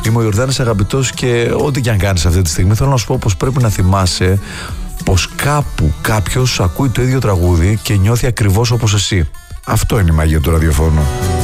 Είμαι ο Ιορδάνης Αγαπητός και ό,τι και αν κάνεις αυτή τη στιγμή, θέλω να σου πω πως πρέπει να θυμάσαι πως κάπου κάποιος ακούει το ίδιο τραγούδι και νιώθει ακριβώς όπως εσύ. Αυτό είναι η μαγεία του ραδιοφώνου.